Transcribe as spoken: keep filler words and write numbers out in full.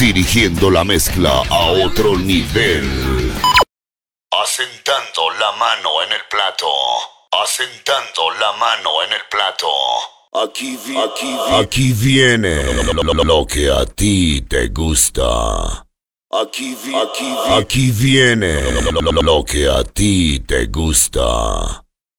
dirigiendo la mezcla a otro nivel. Asentando la mano en el plato. Asentando la mano en el plato. Aquí, vi aquí, vi aquí viene lo que a ti te gusta. Aquí, vi aquí, vi aquí viene lo que a ti te gusta.